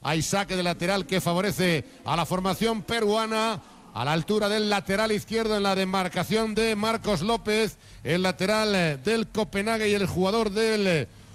Hay saque de lateral que favorece a la formación peruana. A la altura del lateral izquierdo en la demarcación de Marcos López, el lateral del Copenhague y el jugador del